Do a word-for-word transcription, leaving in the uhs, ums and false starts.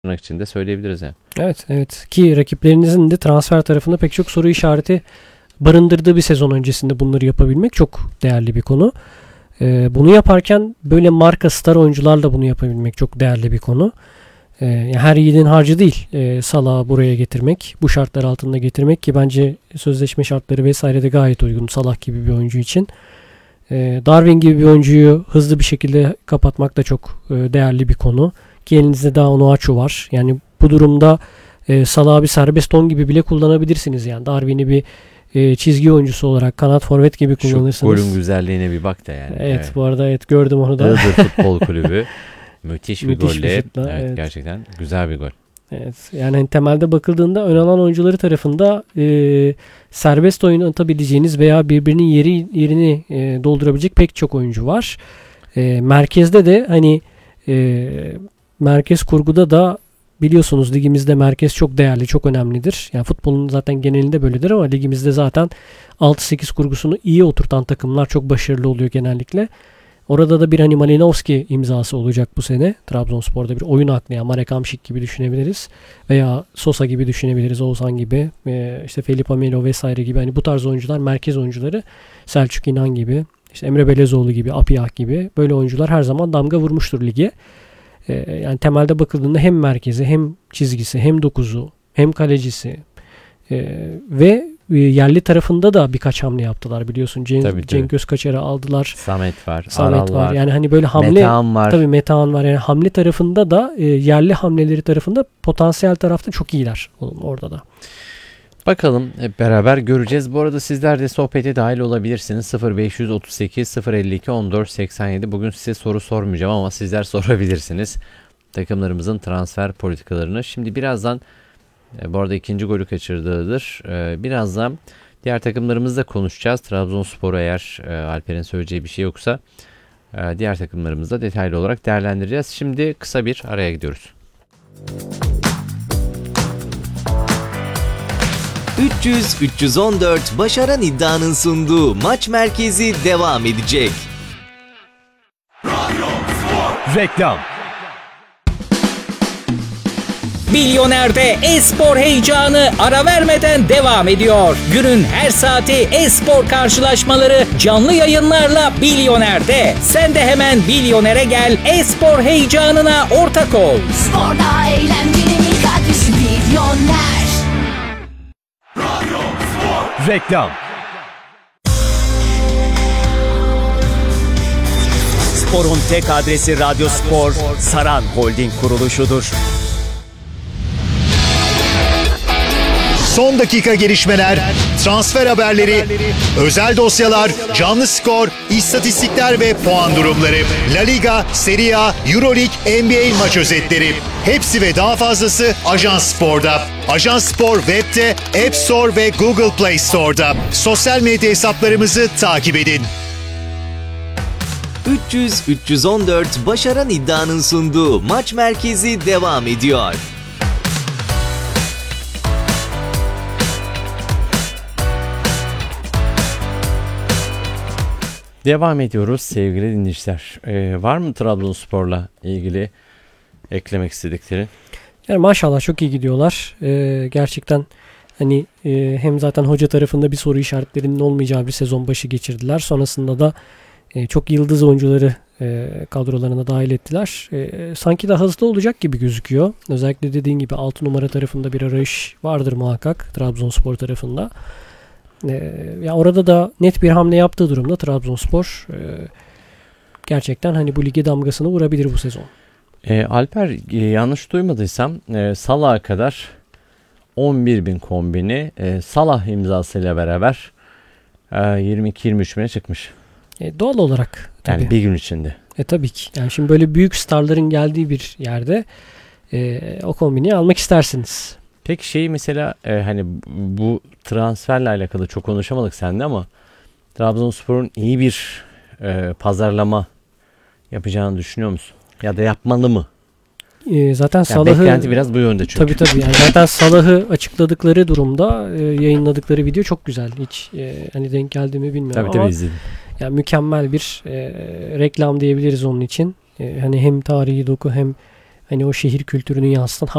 tırnak içinde söyleyebiliriz yani. Evet, evet. Ki rakiplerinizin de transfer tarafında pek çok soru işareti barındırdığı bir sezon öncesinde bunları yapabilmek çok değerli bir konu. Ee, bunu yaparken böyle marka star oyuncularla bunu yapabilmek çok değerli bir konu. Ee, her yiğidin harcı değil. Ee, Salah'ı buraya getirmek, bu şartlar altında getirmek ki bence sözleşme şartları vesaire de gayet uygun Salah gibi bir oyuncu için. Ee, Darwin gibi bir oyuncuyu hızlı bir şekilde kapatmak da çok e, değerli bir konu. Ki elinizde daha Onuachu var. Yani bu durumda e, Salah'ı bir serbest on gibi bile kullanabilirsiniz. Yani Darwin'i bir e, çizgi oyuncusu olarak kanat forvet gibi kullanırsınız. Şu golün güzelliğine bir bak da yani. Evet, evet. Bu arada evet gördüm onu da. Iğdır Futbol Kulübü müthiş bir Müthiş golle. Bir şutla, evet, evet. Gerçekten güzel bir gol. Evet. Yani hani temelde bakıldığında ön alan oyuncuları tarafında e, serbest oyun atabileceğiniz veya birbirinin yeri yerini e, doldurabilecek pek çok oyuncu var. E, merkezde de hani e, merkez kurguda da biliyorsunuz ligimizde merkez çok değerli, çok önemlidir. Yani futbolun zaten genelinde böyledir ama ligimizde zaten altı sekiz kurgusunu iyi oturtan takımlar çok başarılı oluyor genellikle. Orada da bir hani Malinovski imzası olacak bu sene. Trabzonspor'da bir oyun aklı, yani Marek Hamšík gibi düşünebiliriz. Veya Sosa gibi düşünebiliriz, Oğuzhan gibi. Ee, işte Felipe Melo vesaire gibi. Hani bu tarz oyuncular, merkez oyuncuları, Selçuk İnan gibi, işte Emre Belezoğlu gibi, Apiyah gibi böyle oyuncular her zaman damga vurmuştur lige. Ee, yani temelde bakıldığında hem merkezi, hem çizgisi, hem dokuzu, hem kalecisi ee, ve yerli tarafında da birkaç hamle yaptılar biliyorsun. Cenk, tabii, tabii. Cenk Özkaçar'ı aldılar. Samet var. Samet Aral var. var. Yani hani böyle hamle. Metehan var. Tabii Metehan var. Yani hamle tarafında da e, yerli hamleleri tarafında potansiyel tarafta çok iyiler orada da. Bakalım hep beraber göreceğiz. Bu arada sizler de sohbete dahil olabilirsiniz. sıfır beş otuz sekiz sıfır elli iki on dört seksen yedi. Bugün size soru sormayacağım ama sizler sorabilirsiniz. Takımlarımızın transfer politikalarını. Şimdi birazdan bu arada ikinci golü kaçırdığıdır. Birazdan diğer takımlarımızla konuşacağız. Trabzonspor eğer Alper'in söyleyeceği bir şey yoksa diğer takımlarımızda detaylı olarak değerlendireceğiz. Şimdi kısa bir araya gidiyoruz. üç yüz üç yüz on dört Başaran İddia'nın sunduğu Maç Merkezi devam edecek. Reklam. Milyoner'de e-spor heyecanı ara vermeden devam ediyor. Günün her saati e-spor karşılaşmaları canlı yayınlarla Milyoner'de. Sen de hemen Milyoner'e gel, e-spor heyecanına ortak ol. Sporda eğlencenin ilk adresi Milyoner. Reklam. Sporun tek adresi Radyo Spor, Saran Holding kuruluşudur. Son dakika gelişmeler, transfer haberleri, özel dosyalar, canlı skor, istatistikler ve puan durumları, La Liga, Serie A, Euroleague, N B A maç özetleri. Hepsi ve daha fazlası Ajans Spor'da. Ajans Spor Web'de, App Store ve Google Play Store'da. Sosyal medya hesaplarımızı takip edin. üç yüz üç yüz on dört Başaran İddia'nın sunduğu Maç Merkezi devam ediyor. Devam ediyoruz sevgili dinleyiciler. Ee, var mı Trabzonspor'la ilgili eklemek istedikleri? Yani maşallah çok iyi gidiyorlar. Ee, gerçekten hani e, hem zaten hoca tarafında bir soru işaretlerinin olmayacağı bir sezon başı geçirdiler. Sonrasında da e, çok yıldız oyuncuları e, kadrolarına dahil ettiler. E, sanki daha hızlı olacak gibi gözüküyor. Özellikle dediğin gibi altı numara tarafında bir arayış vardır muhakkak Trabzonspor tarafında. Ee, ya orada da net bir hamle yaptığı durumda Trabzonspor e, gerçekten hani bu lige damgasını vurabilir bu sezon. E, Alper e, yanlış duymadıysam e, Salah'a kadar on bir bin kombini e, Salah imzasıyla beraber e, yirmi iki yirmi üç bine çıkmış. E, doğal olarak tabii. Yani bir gün içinde. E tabii ki. Yani şimdi böyle büyük starların geldiği bir yerde e, o kombini almak istersiniz. Peki şey mesela e, hani bu transferle alakalı çok konuşamadık seninle ama Trabzonspor'un iyi bir e, pazarlama yapacağını düşünüyor musun? Ya da yapmalı mı? E, zaten yani Salah'ı... Beklenti biraz bu yönde çünkü. Tabii tabii. Yani zaten Salah'ı açıkladıkları durumda e, yayınladıkları video çok güzel. Hiç e, hani denk geldi mi bilmiyorum tabii, ama. Tabii izledim. Yani mükemmel bir e, reklam diyebiliriz onun için. E, hani hem tarihi doku hem hani o şehir kültürünü yansıtan